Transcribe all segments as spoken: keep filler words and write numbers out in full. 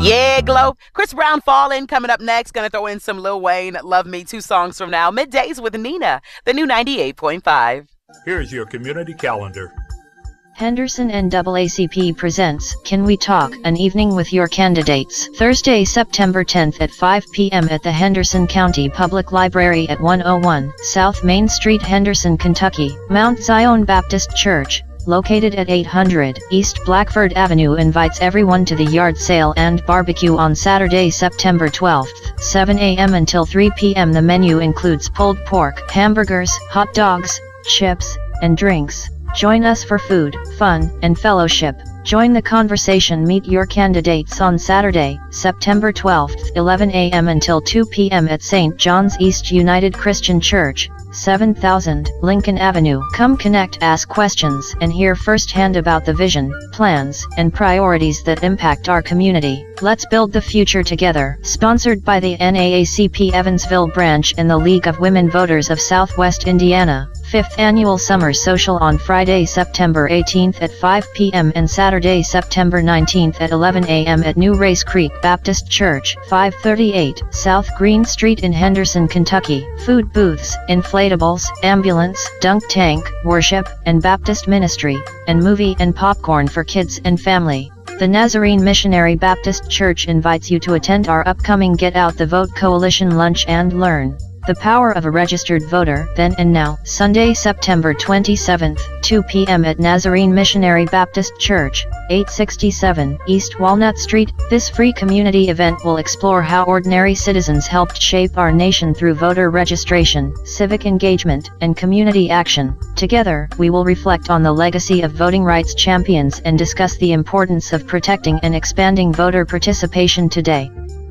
Yeah, Glow. Chris Brown, Fallin', coming up next. Gonna throw in some Lil Wayne, Love Me, two songs from now. Middays with Nina, the new ninety-eight point five. Here's your community calendar. Henderson N double A C P presents Can We Talk? An evening with your candidates. Thursday, September tenth at five p m at the Henderson County Public Library at one oh one South Main Street, Henderson, Kentucky. Mount Zion Baptist Church, located at eight hundred East Blackford Avenue, invites everyone to the yard sale and barbecue on Saturday, September twelfth, seven a m until three p m The menu includes pulled pork, hamburgers, hot dogs, chips, and drinks. Join us for food, fun, and fellowship. Join the conversation. Meet your candidates on Saturday, September twelfth, eleven a m until two p m at Saint John's East United Christian Church, seven thousand Lincoln Avenue. Come connect, ask questions, and hear firsthand about the vision, plans, and priorities that impact our community. Let's build the future together. Sponsored by the N double A C P Evansville Branch and the League of Women Voters of Southwest Indiana. fifth Annual Summer Social on Friday, September eighteenth at five p m and Saturday, September nineteenth at eleven a m at New Race Creek Baptist Church, five thirty-eight South Green Street in Henderson, Kentucky. Food booths, inflatables, ambulance, dunk tank, worship, and Baptist ministry, and movie and popcorn for kids and family. The Nazarene Missionary Baptist Church invites you to attend our upcoming Get Out the Vote Coalition Lunch and Learn the Power of a Registered Voter, Then and Now. Sunday, September twenty-seventh, two p m at Nazarene Missionary Baptist Church, eight sixty-seven East Walnut Street. This free community event will explore how ordinary citizens helped shape our nation through voter registration, civic engagement, and community action. Together, we will reflect on the legacy of voting rights champions and discuss the importance of protecting and expanding voter participation today.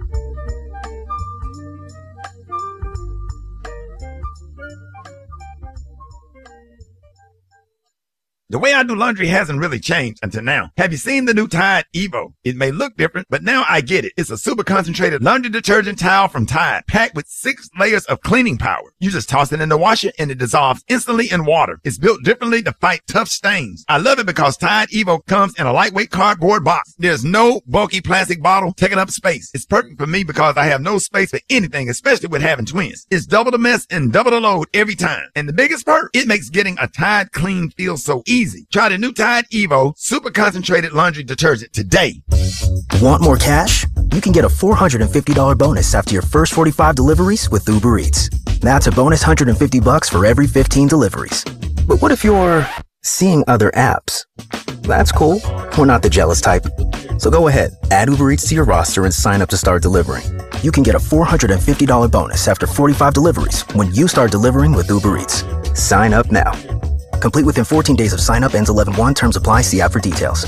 The way I do laundry hasn't really changed until now. Have you seen the new Tide Evo? It may look different, but now I get it. It's a super concentrated laundry detergent towel from Tide, packed with six layers of cleaning power. You just toss it in the washer and it dissolves instantly in water. It's built differently to fight tough stains. I love it because Tide Evo comes in a lightweight cardboard box. There's no bulky plastic bottle taking up space. It's perfect for me because I have no space for anything, especially with having twins. It's double the mess and double the load every time. And the biggest perk, it makes getting a Tide clean feel so easy. Easy. Try the new Tide Evo super concentrated laundry detergent today. Want more cash? You can get a four hundred fifty dollars bonus after your first forty-five deliveries with Uber Eats. That's a bonus one hundred fifty bucks for every fifteen deliveries. But what if you're seeing other apps? That's cool. We're not the jealous type. So go ahead, add Uber Eats to your roster and sign up to start delivering. You can get a four hundred fifty dollars bonus after forty-five deliveries when you start delivering with Uber Eats. Sign up now. Complete within fourteen days of sign-up. Ends eleven one. Terms apply. See app for details.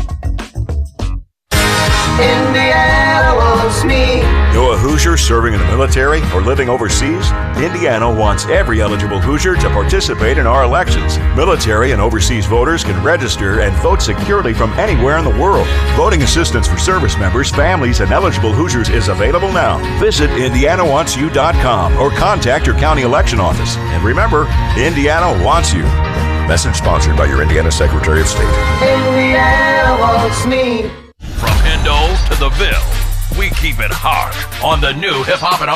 Indiana wants me. You're a Hoosier serving in the military or living overseas? Indiana wants every eligible Hoosier to participate in our elections. Military and overseas voters can register and vote securely from anywhere in the world. Voting assistance for service members, families, and eligible Hoosiers is available now. Visit indiana wants you dot com or contact your county election office. And remember, Indiana wants you. Message sponsored by your Indiana Secretary of State. Indiana wants me. From Hendo to the Ville, we keep it hot on the new Hip Hop and